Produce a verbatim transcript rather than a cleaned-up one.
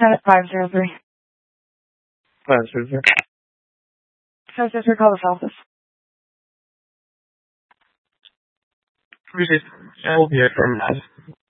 Not at five zero three. Five zero zero. five zero three, call this office. Appreciate it. I will be here for a minute.